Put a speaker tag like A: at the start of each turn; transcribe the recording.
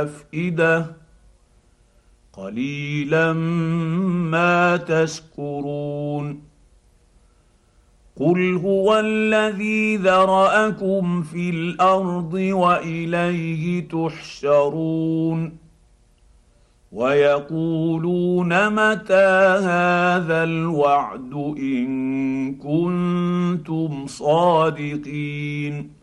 A: أفئدة قليلا ما تشكرون قل هو الذي ذرأكم في الأرض وإليه تحشرون ويقولون متى هذا الوعد إن كنتم صادقين